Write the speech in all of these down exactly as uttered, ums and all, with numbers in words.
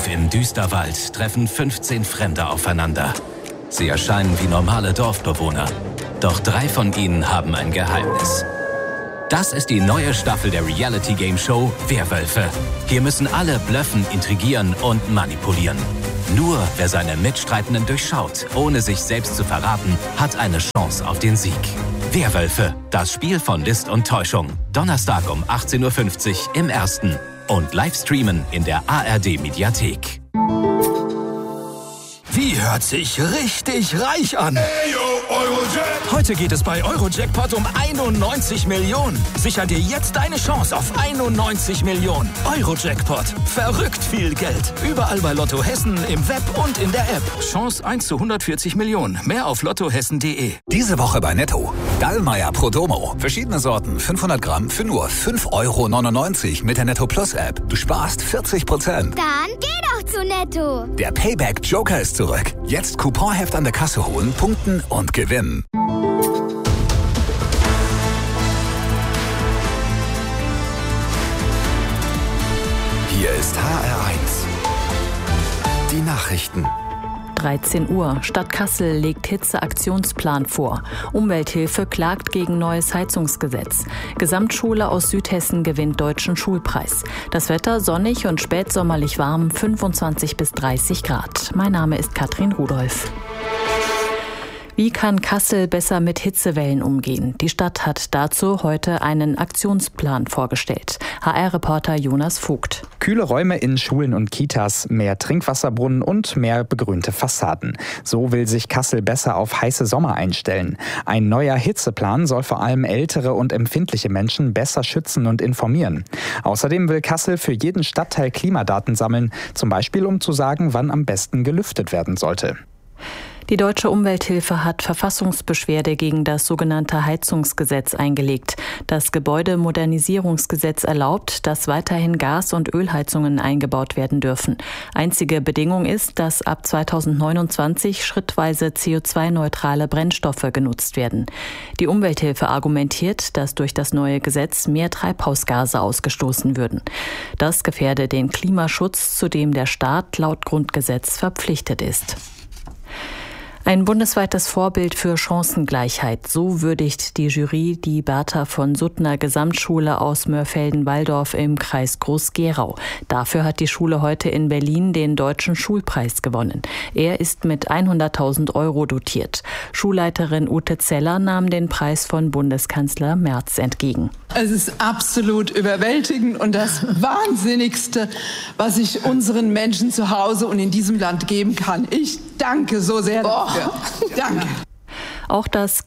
Kampf im Düsterwald treffen fünfzehn Fremde aufeinander. Sie erscheinen wie normale Dorfbewohner. Doch drei von ihnen haben ein Geheimnis. Das ist die neue Staffel der Reality-Game-Show Werwölfe. Hier müssen alle bluffen, intrigieren und manipulieren. Nur wer seine Mitstreitenden durchschaut, ohne sich selbst zu verraten, hat eine Chance auf den Sieg. Werwölfe, das Spiel von List und Täuschung. Donnerstag um achtzehn Uhr fünfzig im Ersten. Und Livestreamen in der A R D-Mediathek. Die hört sich richtig reich an. Hey, yo, Eurojackpot. Heute geht es bei Eurojackpot um einundneunzig Millionen. Sicher dir jetzt deine Chance auf einundneunzig Millionen. Eurojackpot. Verrückt viel Geld. Überall bei Lotto Hessen, im Web und in der App. Chance eins zu hundertvierzig Millionen. Mehr auf lottohessen punkt de. Diese Woche bei Netto. Dallmayr Prodomo. Verschiedene Sorten, fünfhundert Gramm für nur fünf Euro neunundneunzig mit der Netto Plus App. Du sparst vierzig Prozent. Dann geh doch zu Netto. Der Payback Joker ist zurück. Jetzt Couponheft an der Kasse holen, punkten und gewinnen. Hier ist H R eins. Die Nachrichten. dreizehn Uhr. Stadt Kassel legt Hitzeaktionsplan vor. Umwelthilfe klagt gegen neues Heizungsgesetz. Gesamtschule aus Südhessen gewinnt deutschen Schulpreis. Das Wetter sonnig und spätsommerlich warm, fünfundzwanzig bis dreißig Grad. Mein Name ist Katrin Rudolph. Wie kann Kassel besser mit Hitzewellen umgehen? Die Stadt hat dazu heute einen Aktionsplan vorgestellt. H R-Reporter Jonas Vogt. Kühle Räume in Schulen und Kitas, mehr Trinkwasserbrunnen und mehr begrünte Fassaden. So will sich Kassel besser auf heiße Sommer einstellen. Ein neuer Hitzeplan soll vor allem ältere und empfindliche Menschen besser schützen und informieren. Außerdem will Kassel für jeden Stadtteil Klimadaten sammeln, zum Beispiel um zu sagen, wann am besten gelüftet werden sollte. Die Deutsche Umwelthilfe hat Verfassungsbeschwerde gegen das sogenannte Heizungsgesetz eingelegt. Das Gebäudemodernisierungsgesetz erlaubt, dass weiterhin Gas- und Ölheizungen eingebaut werden dürfen. Einzige Bedingung ist, dass ab zweitausendneunundzwanzig schrittweise C O zwei neutrale Brennstoffe genutzt werden. Die Umwelthilfe argumentiert, dass durch das neue Gesetz mehr Treibhausgase ausgestoßen würden. Das gefährde den Klimaschutz, zu dem der Staat laut Grundgesetz verpflichtet ist. Ein bundesweites Vorbild für Chancengleichheit. So würdigt die Jury die Bertha von Suttner Gesamtschule aus Mörfelden-Walldorf im Kreis Groß-Gerau. Dafür hat die Schule heute in Berlin den Deutschen Schulpreis gewonnen. Er ist mit hunderttausend Euro dotiert. Schulleiterin Ute Zeller nahm den Preis von Bundeskanzler Merz entgegen. Es ist absolut überwältigend und das Wahnsinnigste, was ich unseren Menschen zu Hause und in diesem Land geben kann. Ich danke so sehr dafür. Oh. Danke. Auch das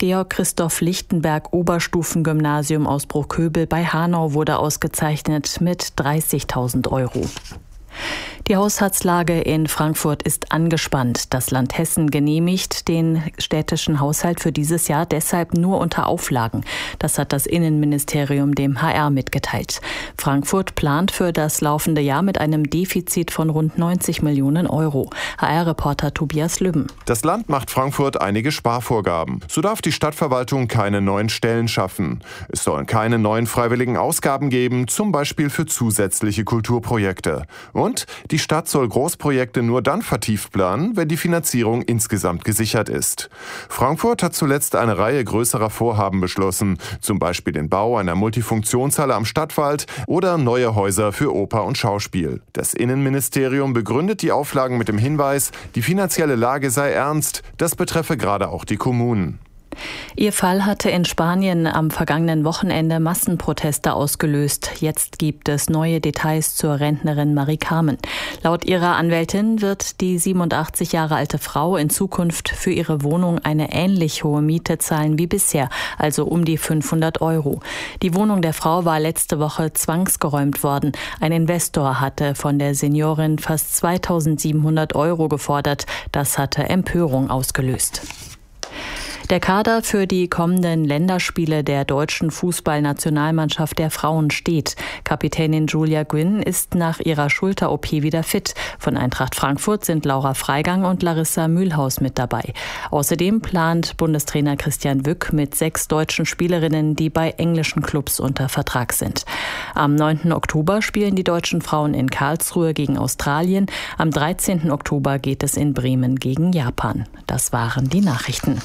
Georg-Christoph-Lichtenberg-Oberstufengymnasium aus Bruchköbel bei Hanau wurde ausgezeichnet mit dreißigtausend Euro. Die Haushaltslage in Frankfurt ist angespannt. Das Land Hessen genehmigt den städtischen Haushalt für dieses Jahr deshalb nur unter Auflagen. Das hat das Innenministerium dem H R mitgeteilt. Frankfurt plant für das laufende Jahr mit einem Defizit von rund neunzig Millionen Euro. H R-Reporter Tobias Lübben. Das Land macht Frankfurt einige Sparvorgaben. So darf die Stadtverwaltung keine neuen Stellen schaffen. Es sollen keine neuen freiwilligen Ausgaben geben, zum Beispiel für zusätzliche Kulturprojekte. Und die Stadt soll Großprojekte nur dann vertieft planen, wenn die Finanzierung insgesamt gesichert ist. Frankfurt hat zuletzt eine Reihe größerer Vorhaben beschlossen, zum Beispiel den Bau einer Multifunktionshalle am Stadtwald oder neue Häuser für Oper und Schauspiel. Das Innenministerium begründet die Auflagen mit dem Hinweis, die finanzielle Lage sei ernst, das betreffe gerade auch die Kommunen. Ihr Fall hatte in Spanien am vergangenen Wochenende Massenproteste ausgelöst. Jetzt gibt es neue Details zur Rentnerin Marie Carmen. Laut ihrer Anwältin wird die siebenundachtzig Jahre alte Frau in Zukunft für ihre Wohnung eine ähnlich hohe Miete zahlen wie bisher, also um die fünfhundert Euro. Die Wohnung der Frau war letzte Woche zwangsgeräumt worden. Ein Investor hatte von der Seniorin fast zweitausendsiebenhundert Euro gefordert. Das hatte Empörung ausgelöst. Der Kader für die kommenden Länderspiele der deutschen Fußballnationalmannschaft der Frauen steht. Kapitänin Julia Gwynn ist nach ihrer Schulter-O P wieder fit. Von Eintracht Frankfurt sind Laura Freigang und Larissa Mühlhaus mit dabei. Außerdem plant Bundestrainer Christian Wück mit sechs deutschen Spielerinnen, die bei englischen Clubs unter Vertrag sind. Am neunten Oktober spielen die deutschen Frauen in Karlsruhe gegen Australien. Am dreizehnten Oktober geht es in Bremen gegen Japan. Das waren die Nachrichten.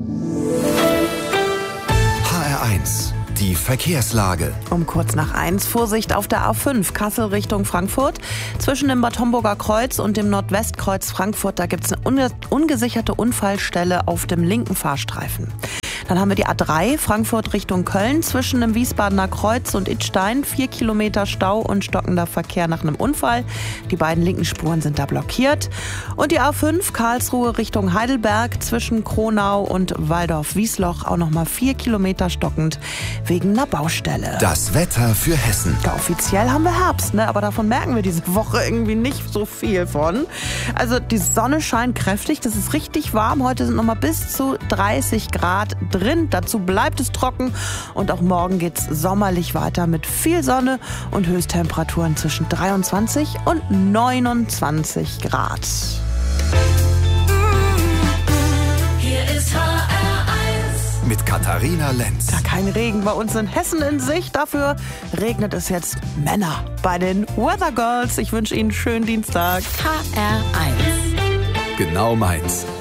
H R eins, die Verkehrslage. Um kurz nach eins, Vorsicht auf der A fünf, Kassel Richtung Frankfurt. Zwischen dem Bad Homburger Kreuz und dem Nordwestkreuz Frankfurt, da gibt es eine unge- ungesicherte Unfallstelle auf dem linken Fahrstreifen. Dann haben wir die A drei, Frankfurt Richtung Köln, zwischen dem Wiesbadener Kreuz und Idstein. Vier Kilometer Stau und stockender Verkehr nach einem Unfall. Die beiden linken Spuren sind da blockiert. Und die A fünf, Karlsruhe Richtung Heidelberg, zwischen Kronau und Waldorf-Wiesloch. Auch nochmal vier Kilometer stockend wegen einer Baustelle. Das Wetter für Hessen. Ja, offiziell haben wir Herbst, ne? Aber davon merken wir diese Woche irgendwie nicht so viel von. Also die Sonne scheint kräftig, das ist richtig warm. Heute sind nochmal bis zu dreißig Grad drin. Dazu bleibt es trocken und auch morgen geht's sommerlich weiter mit viel Sonne und Höchsttemperaturen zwischen dreiundzwanzig und neunundzwanzig Grad. Hier ist H R eins mit Katharina Lenz. Ja, kein Regen bei uns in Hessen in Sicht. Dafür regnet es jetzt Männer bei den Weather Girls. Ich wünsche Ihnen einen schönen Dienstag. H R eins. Genau meins.